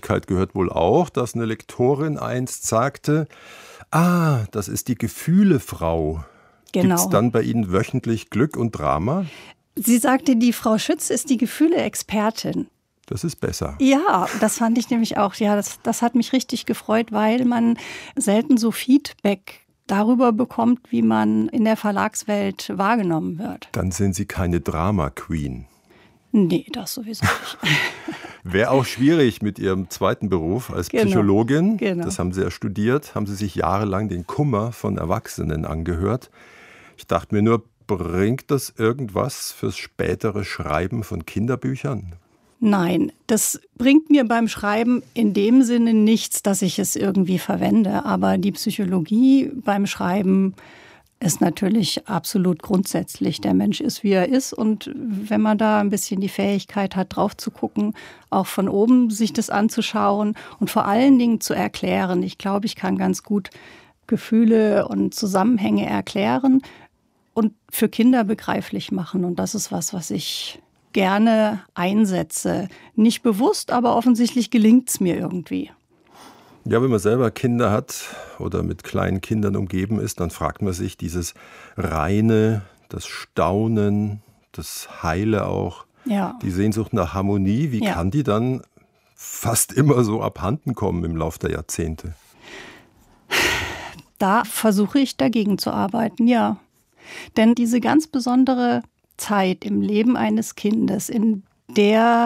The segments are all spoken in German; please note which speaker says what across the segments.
Speaker 1: Persönlichkeit gehört wohl auch, dass eine Lektorin einst sagte, das ist die Gefühlefrau.
Speaker 2: Genau.
Speaker 1: Gibt es dann bei Ihnen wöchentlich Glück und Drama?
Speaker 2: Sie sagte, die Frau Schütz ist die Gefühle-Expertin.
Speaker 1: Das ist besser.
Speaker 2: Ja, das fand ich nämlich auch. Ja, das hat mich richtig gefreut, weil man selten so Feedback darüber bekommt, wie man in der Verlagswelt wahrgenommen wird.
Speaker 1: Dann sind Sie keine Drama-Queen.
Speaker 2: Nee, das sowieso nicht.
Speaker 1: Wäre auch schwierig mit Ihrem zweiten Beruf als Psychologin.
Speaker 2: Genau.
Speaker 1: Das haben Sie ja studiert, haben Sie sich jahrelang den Kummer von Erwachsenen angehört. Ich dachte mir nur, bringt das irgendwas fürs spätere Schreiben von Kinderbüchern?
Speaker 2: Nein, das bringt mir beim Schreiben in dem Sinne nichts, dass ich es irgendwie verwende. Aber die Psychologie beim Schreiben ist natürlich absolut grundsätzlich. Der Mensch ist, wie er ist. Und wenn man da ein bisschen die Fähigkeit hat, drauf zu gucken, auch von oben sich das anzuschauen und vor allen Dingen zu erklären. Ich glaube, ich kann ganz gut Gefühle und Zusammenhänge erklären und für Kinder begreiflich machen. Und das ist was ich gerne einsetze. Nicht bewusst, aber offensichtlich gelingt es mir irgendwie.
Speaker 1: Ja, wenn man selber Kinder hat oder mit kleinen Kindern umgeben ist, dann fragt man sich dieses Reine, das Staunen, das Heile auch, die Sehnsucht nach Harmonie, wie kann die dann fast immer so abhanden kommen im Laufe der Jahrzehnte?
Speaker 2: Da versuche ich dagegen zu arbeiten, ja. Denn diese ganz besondere Zeit im Leben eines Kindes, in der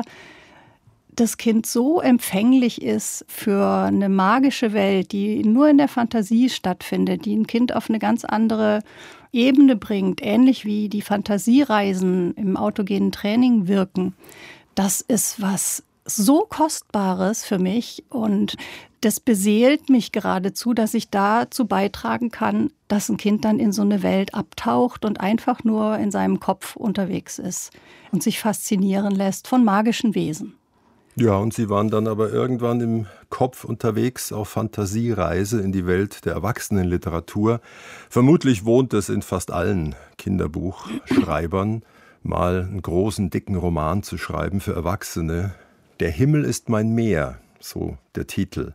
Speaker 2: das Kind so empfänglich ist für eine magische Welt, die nur in der Fantasie stattfindet, die ein Kind auf eine ganz andere Ebene bringt, ähnlich wie die Fantasiereisen im autogenen Training wirken. Das ist was so Kostbares für mich und das beseelt mich geradezu, dass ich dazu beitragen kann, dass ein Kind dann in so eine Welt abtaucht und einfach nur in seinem Kopf unterwegs ist und sich faszinieren lässt von magischen Wesen.
Speaker 1: Ja, und Sie waren dann aber irgendwann im Kopf unterwegs auf Fantasiereise in die Welt der Erwachsenenliteratur. Vermutlich wohnt es in fast allen Kinderbuchschreibern, mal einen großen, dicken Roman zu schreiben für Erwachsene. Der Himmel ist mein Meer, so der Titel.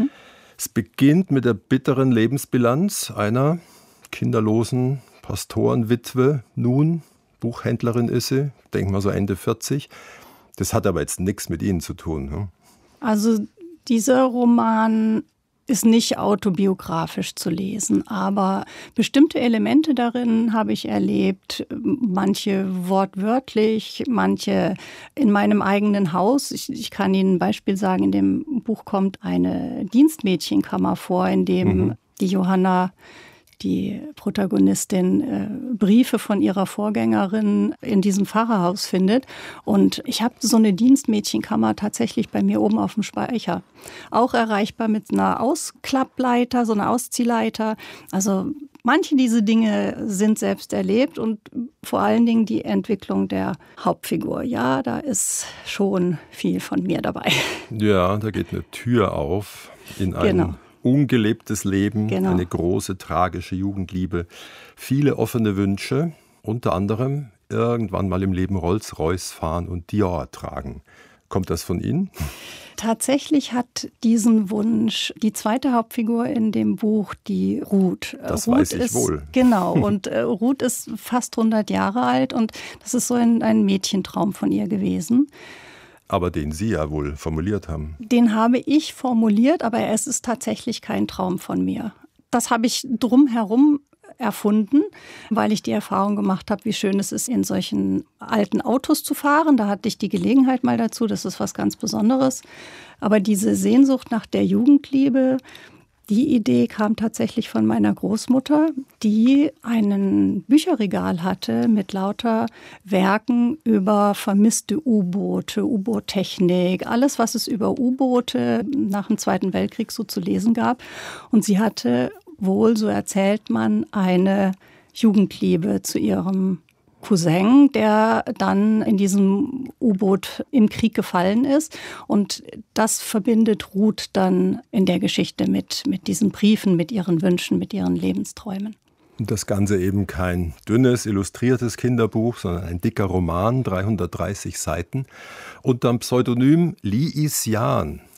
Speaker 1: Es beginnt mit der bitteren Lebensbilanz einer kinderlosen Pastorenwitwe. Nun, Buchhändlerin ist sie, denk mal so Ende 40. Das hat aber jetzt nichts mit Ihnen zu tun. Ne?
Speaker 2: Also dieser Roman ist nicht autobiografisch zu lesen, aber bestimmte Elemente darin habe ich erlebt, manche wortwörtlich, manche in meinem eigenen Haus. Ich kann Ihnen ein Beispiel sagen, in dem Buch kommt eine Dienstmädchenkammer vor, in dem die Johanna, die Protagonistin, Briefe von ihrer Vorgängerin in diesem Pfarrerhaus findet. Und ich habe so eine Dienstmädchenkammer tatsächlich bei mir oben auf dem Speicher. Auch erreichbar mit einer Ausklappleiter, so einer Ausziehleiter. Also manche dieser Dinge sind selbst erlebt und vor allen Dingen die Entwicklung der Hauptfigur. Ja, da ist schon viel von mir dabei.
Speaker 1: Ja, da geht eine Tür auf in ein ungelebtes Leben, eine große, tragische Jugendliebe, viele offene Wünsche, unter anderem irgendwann mal im Leben Rolls-Royce fahren und Dior tragen. Kommt das von Ihnen?
Speaker 2: Tatsächlich hat diesen Wunsch die zweite Hauptfigur in dem Buch, die Ruth.
Speaker 1: Das
Speaker 2: Ruth
Speaker 1: weiß ich wohl.
Speaker 2: Genau, und Ruth ist fast 100 Jahre alt und das ist so ein Mädchentraum von ihr gewesen.
Speaker 1: Aber den Sie ja wohl formuliert haben.
Speaker 2: Den habe ich formuliert, aber es ist tatsächlich kein Traum von mir. Das habe ich drumherum erfunden, weil ich die Erfahrung gemacht habe, wie schön es ist, in solchen alten Autos zu fahren. Da hatte ich die Gelegenheit mal dazu, das ist was ganz Besonderes. Aber diese Sehnsucht nach der Jugendliebe, die Idee kam tatsächlich von meiner Großmutter, die ein Bücherregal hatte mit lauter Werken über vermisste U-Boote, U-Boot-Technik, alles, was es über U-Boote nach dem Zweiten Weltkrieg so zu lesen gab. Und sie hatte wohl, so erzählt man, eine Jugendliebe zu ihrem Cousin, der dann in diesem U-Boot im Krieg gefallen ist. Und das verbindet Ruth dann in der Geschichte mit diesen Briefen, mit ihren Wünschen, mit ihren Lebensträumen.
Speaker 1: Und das Ganze eben kein dünnes, illustriertes Kinderbuch, sondern ein dicker Roman, 330 Seiten, unter dem Pseudonym Li Yishan.